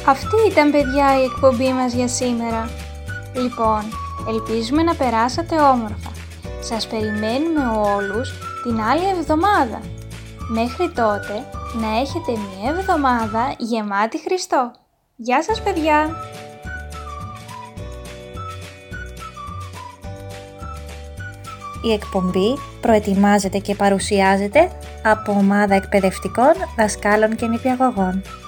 Αυτή ήταν, παιδιά, η εκπομπή μας για σήμερα. Λοιπόν, ελπίζουμε να περάσατε όμορφα. Σας περιμένουμε όλους την άλλη εβδομάδα. Μέχρι τότε, να έχετε μια εβδομάδα γεμάτη Χριστό. Γεια σας, παιδιά! Η εκπομπή προετοιμάζεται και παρουσιάζεται από ομάδα εκπαιδευτικών, δασκάλων και νηπιαγωγών.